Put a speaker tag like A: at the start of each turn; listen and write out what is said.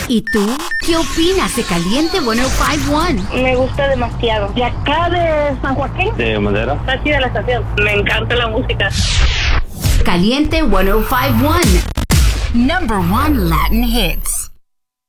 A: ¿Y tú? ¿Qué opinas de Caliente 105.1?
B: Me gusta demasiado.
C: De acá de San Joaquín.
D: De Madera.
B: Está chida la estación. Me encanta la música.
A: Caliente 105.1. Number 1 Latin hits.